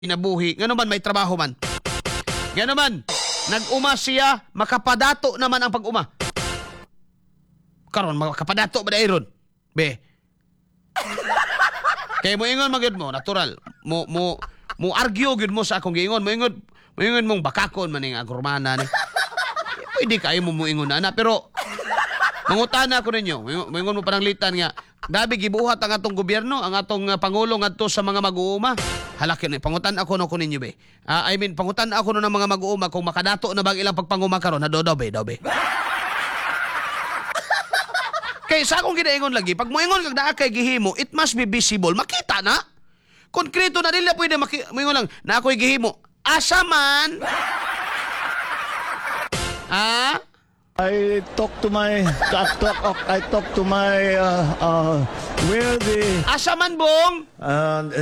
inabuhi. Ngano man may trabaho man. Ngano man nag-uma siya, makapadato naman ang pag-uma. Karon makapadato ba dairon? Be. Kay mo ingon magyud mo, natural. Mo argue gyud mo sa akong giingon. Mo ingon mong bakakon man ning agrumana ni. Pwede kayo mo ingon na pero mangutana ko ninyo. Mo ingon mo pananglitan nga dabi gibuhat ang atong gobyerno, ang atong pangulo ngadto sa mga mag-uuma. Halaki ni pangutan ako no kuninyo be. Pangutan ako no ng mga mag-uuma kung makadato na bang ilang pagpanguma karon na daw be. Kay sa akong ginaingon lagi, pag moingon kag naa kay gihimo, it must be visible. Makita na. Konkreto na dili pwede moingon lang na ako'y gihimo. Asa man? I talk to my where the Asa man bong? and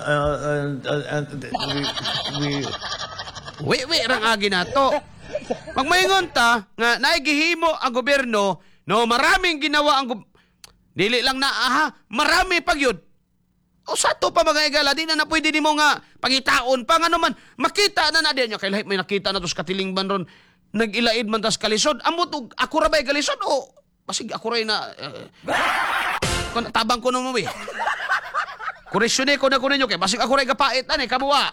we Rang agi na to. Pag maingon ta, nga naigihimo ang gobyerno, no, maraming ginawa ang dili lang na, marami pag yun. O sa to pa mga igala, di na pwede di mo nga pangitaon pa, nga naman, makita na din niya, kaya may nakita na to sa katilingban ron, nag-ilaid man tas kalisod, amot, ako ra ba'y kalisod, o, basig ako rin na, tabang ko nung mo eh. Koreksyon ko na ninyo kay basig ako rin kapait kamuwa.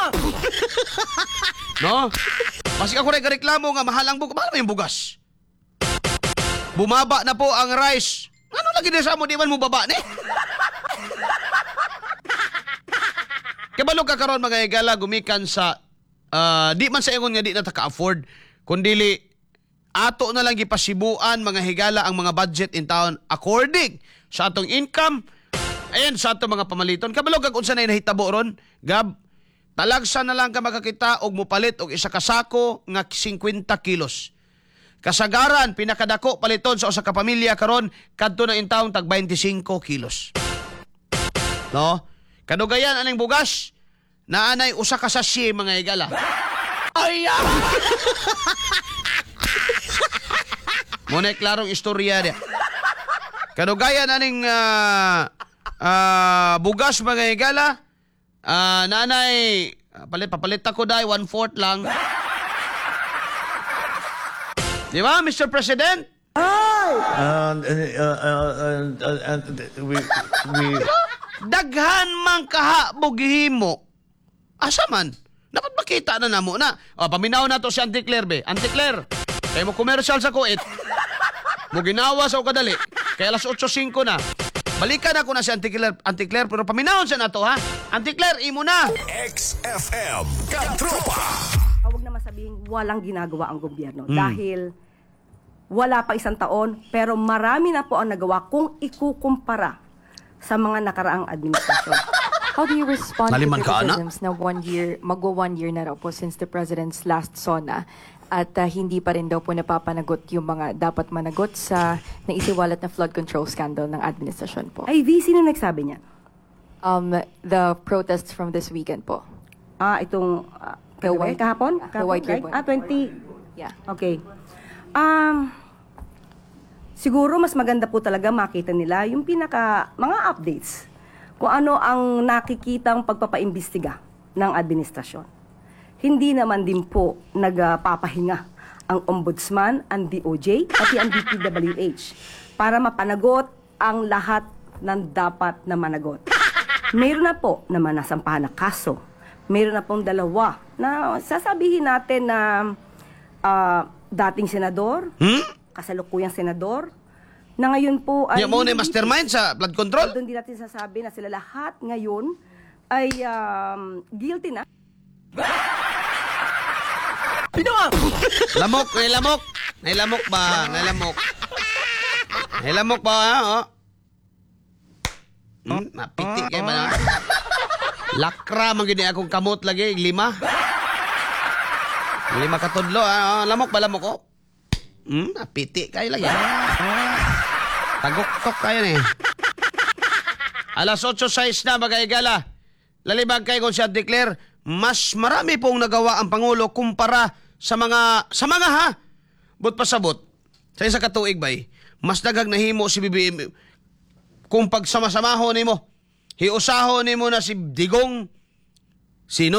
No? Basig ako rin reklamo nga mahal ang bugas. Mahal yung bugas. Bumaba na po ang rice. Ano lagi din sa mo, di man mo baba ni? Kabalo ka karon mga igala gumikan sa di man sa ingon nga di na taka-afford kundili ato na lang gipasibuan mga higala ang mga budget in town according sa atong income. Ayan, sa ato mga pamaliton. Kabalo kag unsa na nahitabo ron, Gab, talagsa na lang ka makakita og mupalit og isa ka sako nga 50 kilos. Kasagaran, pinakadako paliton sa usa ka pamilya karon kadto na in taon tag 25 kilos. No? Kadugayan aning bugas, naanay usa ka sachet mga igala. Ay! Muna klarong istorya dia. Kadugayan aning bugas mga igala, nanay, papalit ako dahil 1/4 lang. Di ba, Mr. President? and we Daghan man kahabog gihimo. Asa man? Dapat makita na namo na. Paminaw na to si Auntie Claire be. Auntie Claire, kaya mo commercial sa kuit. Mo ginawa sa kadali. Kaya alas 8:05 na. Balikan ako na si Auntie Claire, pero paminahon siya na to, ha? Auntie Claire, imo na! XFM Katropa! Huwag na masabing walang ginagawa ang gobyerno dahil wala pa isang taon pero marami na po ang nagawa kung ikukumpara sa mga nakaraang administrasyon. How do you respond to Naliman ka, ana? criticisms na magwa 1 year na raw po since the President's last SONA at hindi pa rin daw po napapanagot yung mga dapat managot sa naisiwalat na flood control scandal ng administrasyon po? Ay, sino nagsabi niya? The protests from this weekend po. Itong The white- kahapon? the white right? ribbon. 20. Yeah. Okay. Siguro mas maganda po talaga makita nila yung mga updates kung ano ang nakikitang pagpapaimbestiga ng administrasyon. Hindi naman din po nagpapahinga ang Ombudsman, ang DOJ, pati ang DPWH para mapanagot ang lahat ng dapat na managot. Mayroon na po naman nasampahan na kaso. Mayroon na pong 2 na sasabihin natin na dating senador, kasalukuyang senador, na ngayon po ay... Yan mo na yung mastermind sa flood control? Doon din natin sasabi na sila lahat ngayon ay guilty na. Lamok, may lamok. May lamok ba? May lamok. May lamok ba, ha? Mapiti kayo ba na? Lakra, magiging akong kamot lagi, 5. 5 katudlo, ha? Lamok ba, lamok, oh? Mapiti kayo lagi. Tagok-tok kayo, eh. Alas 8:06 na, mag-aigala. Lalibag kayo kung siya declare, mas marami pong nagawa ang Pangulo kumpara sa mga ha? But pasabot, sa isa katuig bay, mas dagag nahimo si BBM kung pagsama-samaho nimo, hiusaho nimo na si Digong, Sino